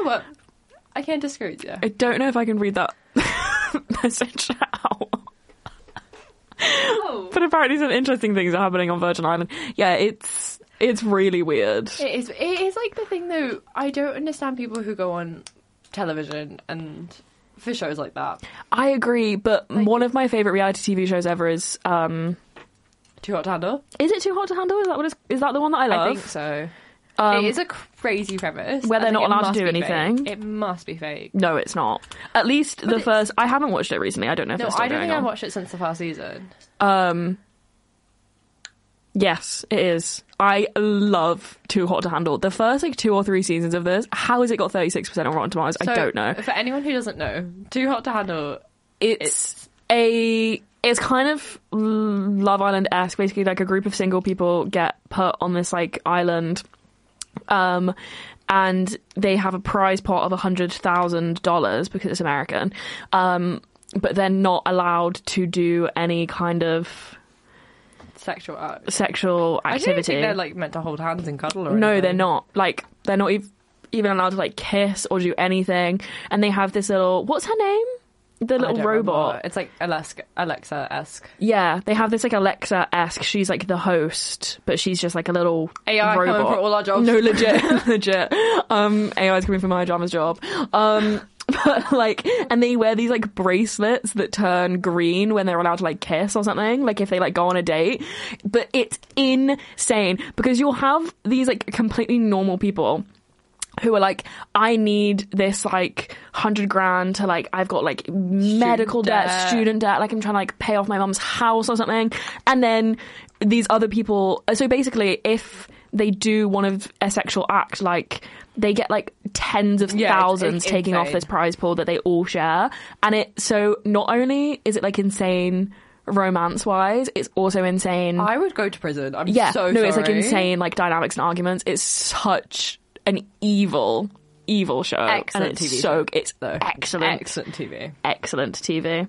what? I can't disagree with you. I don't know if I can read that message out. Oh. But apparently some interesting things are happening on Virgin Island. Yeah, it's really weird. It is like the thing though, I don't understand people who go on television and for shows like that. I agree, but one of my favourite reality TV shows ever is Too Hot to Handle? Is it Too Hot to Handle? Is that the one that I love? I think so. It is a crazy premise. Where they're not allowed to do anything. It must be fake. No, it's not. At least the first... I haven't watched it recently. I don't know if it's still I don't going think on. I've watched it since the first season. Yes, it is. I love Too Hot to Handle. The first 2 or 3 seasons of this, how has it got 36% on Rotten Tomatoes? I don't know. For anyone who doesn't know, Too Hot to Handle... It's kind of Love Island-esque. Basically, like a group of single people get put on this island, and they have a prize pot of $100,000 because it's American, but they're not allowed to do any kind of sexual activity. I don't think they're meant to hold hands and cuddle or anything. No, they're not. They're not even allowed to kiss or do anything. And they have this little, what's her name? The little robot. Remember. It's like Alexa-esque. Yeah, they have this Alexa-esque. She's the host, but she's just a little AI robot. coming for all our jobs. No, legit. AI's coming for my drama's job. But and they wear these bracelets that turn green when they're allowed to kiss or something. If they go on a date. But it's insane because you'll have these completely normal people who are I need this $100,000 to I've got medical debt, student debt, I'm trying to pay off my mum's house or something. And then these other people, so basically if they do a sexual act, they get tens of thousands taking off this prize pool that they all share. And so not only is it insane romance wise, it's also insane. I would go to prison. So sorry. It's insane dynamics and arguments. It's such an evil show. Excellent TV. It's excellent. Excellent TV.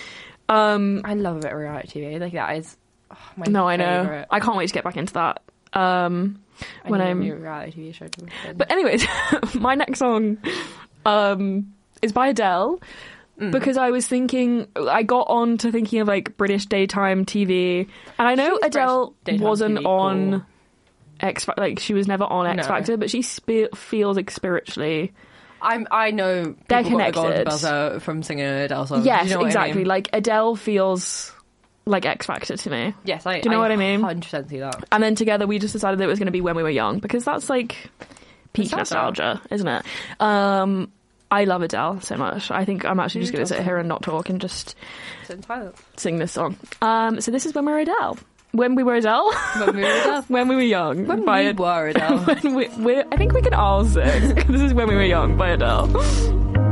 I love a bit of reality TV. That is my favorite. I know. I can't wait to get back into that. When I'm a new reality TV show to But anyways, my next song is by Adele. Because I was thinking, I got on to thinking of British daytime TV, and I know Adele wasn't TV, on. Cool. She was never on X Factor, but she feels spiritually. I know they're connected. From singing an Adele song. Yes, you know exactly. I mean? Adele feels like X Factor to me. Yes, do you know what I mean? 100% see that. And then together we just decided that it was going to be When We Were Young, because that's peak nostalgia, isn't it? I love Adele so much. I think I'm actually just going to sit here and not talk and just sing this song. So this is When We Were Adele. When We Were Adele? When We Were Adele. When We Were Young. When We Were Adele. I think we can all sing. This is When We Were Young by Adele.